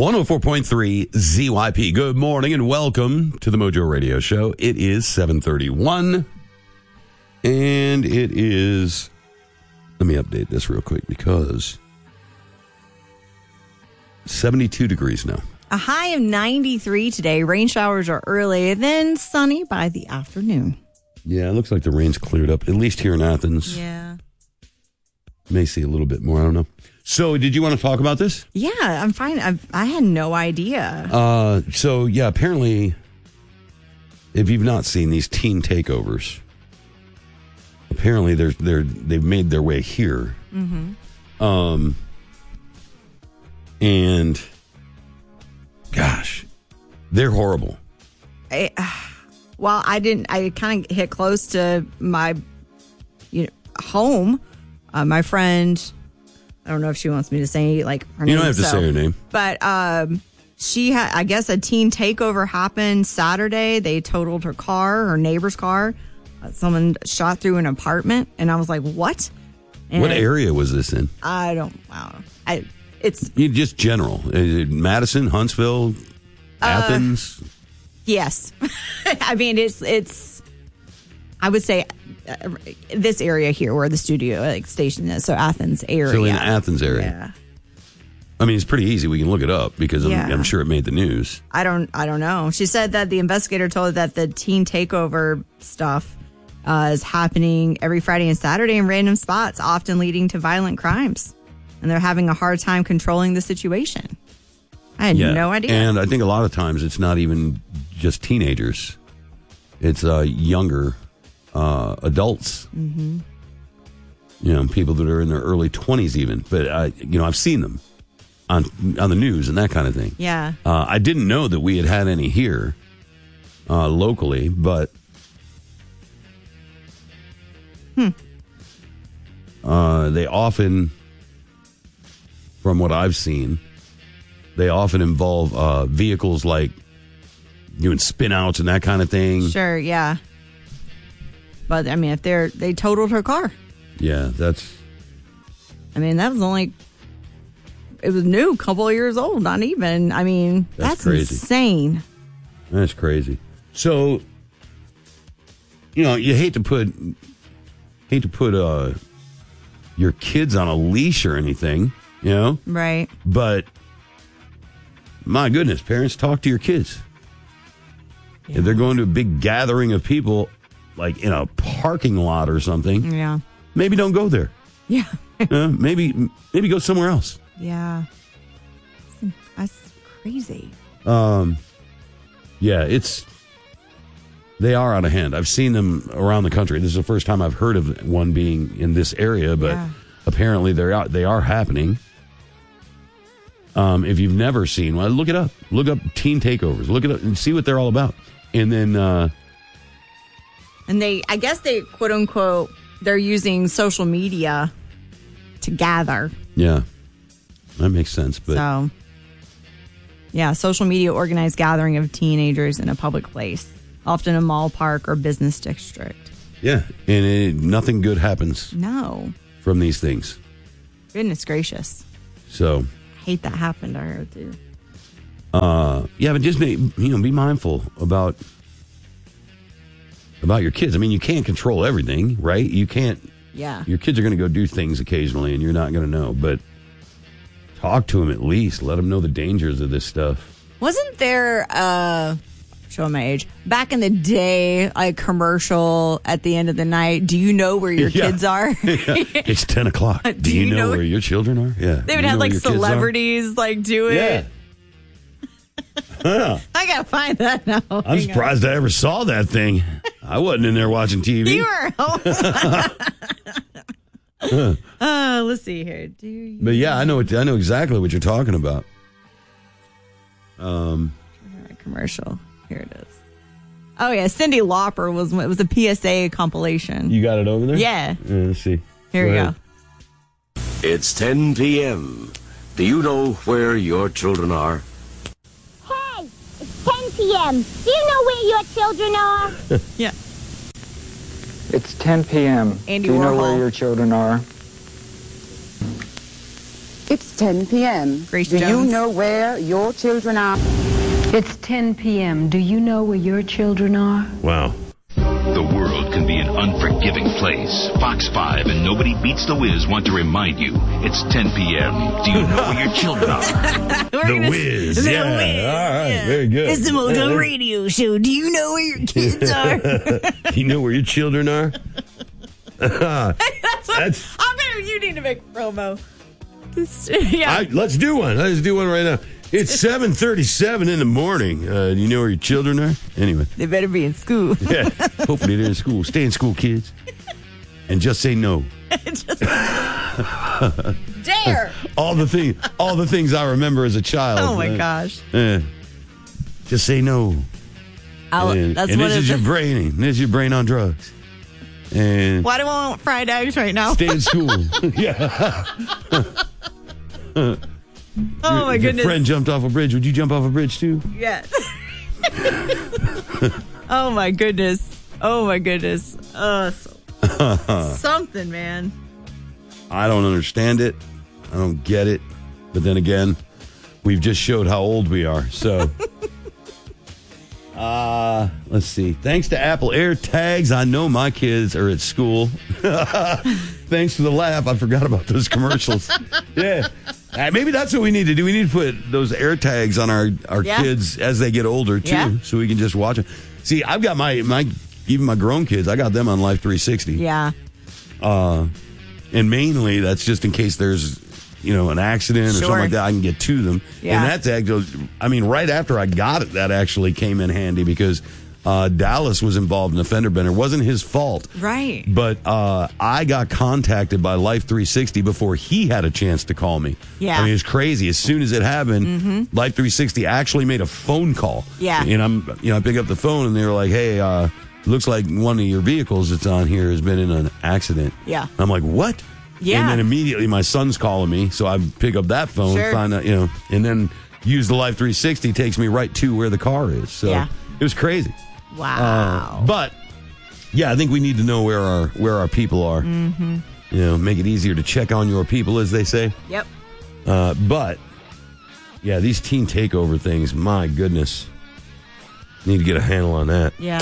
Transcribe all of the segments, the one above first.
104.3 ZYP. Good morning and welcome to the Mojo Radio Show. It is 7:31 and it is, let me update this real quick because 72 degrees now. A high of 93 today. Rain showers are early, then sunny by the afternoon. Yeah, it looks like the rain's cleared up, at least here in Athens. Yeah. May see a little bit more, I don't know. So, did you want to talk about this? Yeah, I'm fine. I had no idea. Apparently, if you've not seen these teen takeovers, apparently they've made their way here. Mm-hmm. And gosh, they're horrible. I kind of hit close to my home. My friend, I don't know if she wants me to say like her name. You don't have to say her name. But she had, I guess, a teen takeover happened Saturday. They totaled her car, her neighbor's car. Someone shot through an apartment, and I was like, "What?" And what area was this in? I don't know. It's just general. Is it Madison, Huntsville, Athens? Yes. I mean, it's. I would say this area here where the studio station is, so Athens area. So in Athens area. Yeah. I mean, it's pretty easy. We can look it up because I'm sure it made the news. I don't know. She said that the investigator told her that the teen takeover stuff is happening every Friday and Saturday in random spots, often leading to violent crimes. And they're having a hard time controlling the situation. I had no idea. And I think a lot of times it's not even just teenagers. It's younger adults. Mm-hmm. People that are in their early 20s even. But, I've seen them on the news and that kind of thing. Yeah. I didn't know that we had any here locally, but they often, from what I've seen, they often involve vehicles like doing spin outs and that kind of thing. Sure, yeah. But I mean, if they totaled her car. Yeah, that was it was new, couple of years old, not even. I mean, that's crazy. Insane. That's crazy. So, you hate to put your kids on a leash or anything, Right. But my goodness, parents, talk to your kids. Yeah. If they're going to a big gathering of people, like in a parking lot or something, maybe don't go there. Yeah. Maybe go somewhere else. Yeah. That's crazy. They are out of hand. I've seen them around the country. This is the first time I've heard of one being in this area, but apparently they are happening. If you've never seen one, look it up. Look up teen takeovers. Look it up and see what they're all about. And then, I guess they quote unquote, they're using social media to gather. Yeah, that makes sense. But social media organized gathering of teenagers in a public place, often a mall, park, or business district. Yeah, and nothing good happens. No. From these things. Goodness gracious. So. I hate that happened to her too. But just be mindful about your kids. I mean, you can't control everything, right? You can't. Yeah. Your kids are going to go do things occasionally, and you're not going to know. But talk to them at least. Let them know the dangers of this stuff. Wasn't there showing my age back in the day, a commercial at the end of the night? Do you know where your kids are? It's 10 o'clock. Do you know where your children are? Yeah. They would have like celebrities do it. Yeah. Huh. I gotta find that now. I'm surprised I ever saw that thing. I wasn't in there watching TV. You were home. Let's see here. But I know exactly what you're talking about. Commercial. Here it is. Oh yeah, Cyndi Lauper was a PSA compilation. You got it over there? Yeah. Let's see. Here we go. It's 10 p.m. Do you know where your children are? Hey, it's 10 p.m. Do you know where your children are? Yeah. It's 10 p.m. Andy Do you Warhol. know where your children are? It's 10 p.m. Grace Do you Jones. know where your children are? It's 10 p.m. Do you know where your children are? Wow. The world can be an unforgiving place. Fox 5 and Nobody Beats the Wiz want to remind you, it's 10 p.m. Do you know where your children are? The Wiz. Yeah. All right. Very good. It's the Mojo Radio Show. Do you know where your kids are? You know where your children are? You need to make a promo. Yeah. Let's do one. Let's do one right now. It's 7:37 in the morning. Do you know where your children are? Anyway. They better be in school. Yeah. Hopefully they're in school. Stay in school, kids. And just say no. Dare. All the things I remember as a child. Oh my gosh. Just say no. And this is your brain. This is your brain on drugs. And why do I want fried eggs right now? stay in school. Yeah. Oh my goodness. Your friend jumped off a bridge. Would you jump off a bridge too? Yes. Oh my goodness. Something, man. I don't understand it. I don't get it. But then again, we've just showed how old we are. So, let's see. Thanks to Apple AirTags, I know my kids are at school. Thanks for the laugh. I forgot about those commercials. Yeah. Maybe that's what we need to do. We need to put those AirTags on our kids as they get older, too, so we can just watch them. See, I've got even my grown kids, I got them on Life 360. Yeah. And mainly that's just in case there's, an accident or something like that, I can get to them. Yeah. And right after I got it, that actually came in handy because Dallas was involved in a fender bender. It wasn't his fault. Right. But I got contacted by Life 360 before he had a chance to call me. Yeah. I mean, it's crazy. As soon as it happened, Life 360 actually made a phone call. Yeah. And I pick up the phone and they were like, hey, looks like one of your vehicles that's on here has been in an accident. Yeah. I'm like, what? Yeah. And then immediately my son's calling me, so I pick up that phone, find out, and then use the Life 360, takes me right to where the car is. So it was crazy. Wow. But yeah, I think we need to know where our people are. Mm-hmm. Make it easier to check on your people, as they say. Yep. But yeah, these teen takeover things, my goodness. Need to get a handle on that. Yeah.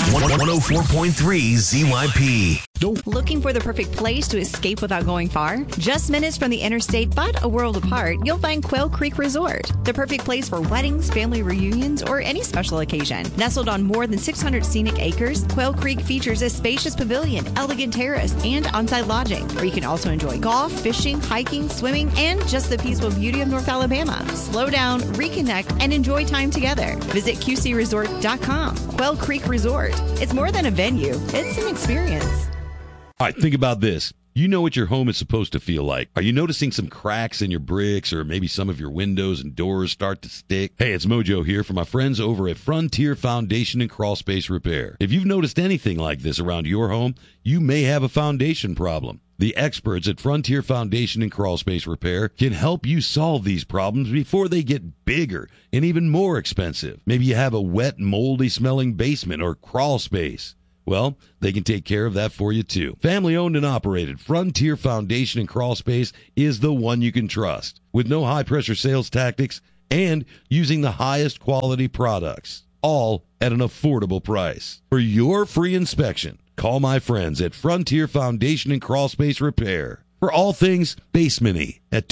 104.3 ZYP. Looking for the perfect place to escape without going far? Just minutes from the interstate, but a world apart, you'll find Quail Creek Resort. The perfect place for weddings, family reunions, or any special occasion. Nestled on more than 600 scenic acres, Quail Creek features a spacious pavilion, elegant terrace, and on-site lodging, where you can also enjoy golf, fishing, hiking, swimming, and just the peaceful beauty of North Alabama. Slow down, reconnect, and enjoy time together. Visit QCResort.com. Quail Creek Resort. It's more than a venue. It's an experience. All right, think about this. You know what your home is supposed to feel like. Are you noticing some cracks in your bricks or maybe some of your windows and doors start to stick? Hey, it's Mojo here from my friends over at Frontier Foundation and Crawl Space Repair. If you've noticed anything like this around your home, you may have a foundation problem. The experts at Frontier Foundation and Crawl Space Repair can help you solve these problems before they get bigger and even more expensive. Maybe you have a wet, moldy smelling basement or crawl space. Well, they can take care of that for you too. Family owned and operated, Frontier Foundation and Crawl Space is the one you can trust. With no high pressure sales tactics and using the highest quality products, all at an affordable price. For your free inspection, call my friends at Frontier Foundation and Crawl Space Repair for all things basement-y at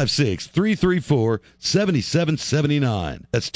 256-334-7779. That's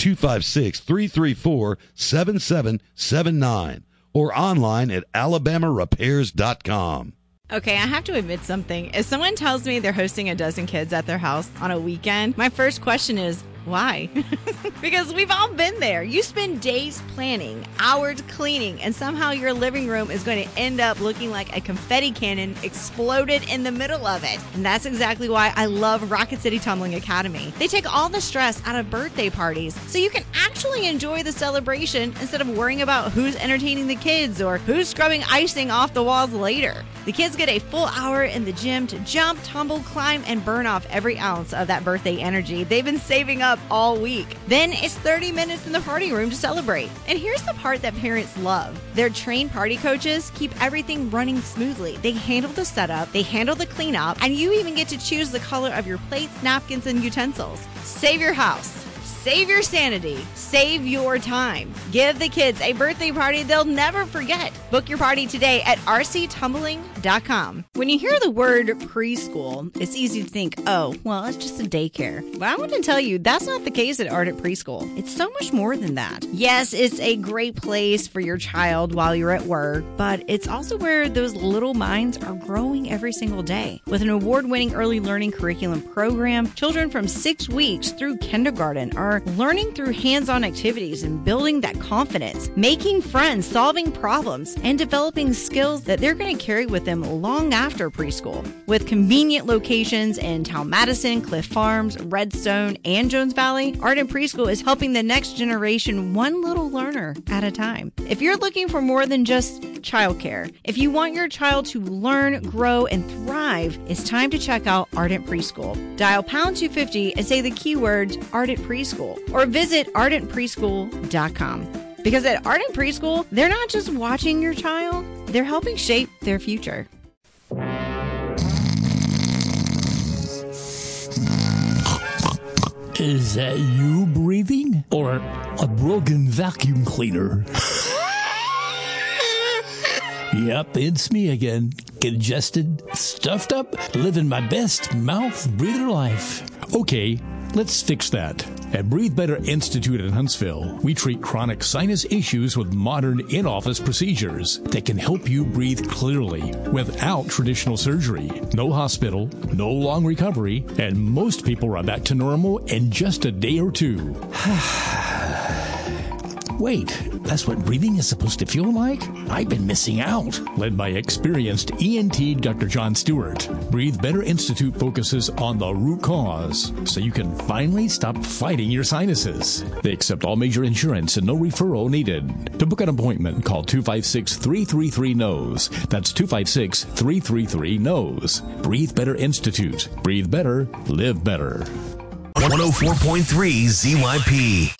256-334-7779. Or online at alabamarepairs.com. Okay, I have to admit something. If someone tells me they're hosting a dozen kids at their house on a weekend, my first question is, why? Because we've all been there. You spend days planning, hours cleaning, and somehow your living room is going to end up looking like a confetti cannon exploded in the middle of it. And that's exactly why I love Rocket City Tumbling Academy. They take all the stress out of birthday parties so you can actually enjoy the celebration instead of worrying about who's entertaining the kids or who's scrubbing icing off the walls later. The kids get a full hour in the gym to jump, tumble, climb, and burn off every ounce of that birthday energy they've been saving up up all week. Then it's 30 minutes in the party room to celebrate. And here's the part that parents love. Their trained party coaches keep everything running smoothly. They handle the setup, they handle the cleanup, and you even get to choose the color of your plates, napkins, and utensils. Save your house. Save your sanity. Save your time. Give the kids a birthday party they'll never forget. Book your party today at rctumbling.com. When you hear the word preschool, it's easy to think, oh, well, it's just a daycare. But I want to tell you, that's not the case at Ardent Preschool. It's so much more than that. Yes, it's a great place for your child while you're at work, but it's also where those little minds are growing every single day. With an award-winning early learning curriculum program, children from 6 weeks through kindergarten are learning through hands-on activities and building that confidence, making friends, solving problems, and developing skills that they're going to carry with them long after preschool. With convenient locations in Talmadison, Cliff Farms, Redstone, and Jones Valley, Ardent Preschool is helping the next generation one little learner at a time. If you're looking for more than just childcare, if you want your child to learn, grow, and thrive, it's time to check out Ardent Preschool. Dial pound 250 and say the keywords Ardent Preschool, or visit ardentpreschool.com. Because at Ardent Preschool, they're not just watching your child, they're helping shape their future. Is that you breathing? Or a broken vacuum cleaner? Yep, it's me again. Congested, stuffed up, living my best mouth breather life. Okay, let's fix that. At Breathe Better Institute in Huntsville, we treat chronic sinus issues with modern in-office procedures that can help you breathe clearly without traditional surgery. No hospital, no long recovery, and most people are back to normal in just a day or two. Wait, that's what breathing is supposed to feel like? I've been missing out. Led by experienced ENT Dr. John Stewart, Breathe Better Institute focuses on the root cause so you can finally stop fighting your sinuses. They accept all major insurance and no referral needed. To book an appointment, call 256-333-NOSE. That's 256-333-NOSE. Breathe Better Institute. Breathe better, live better. 104.3 ZYP.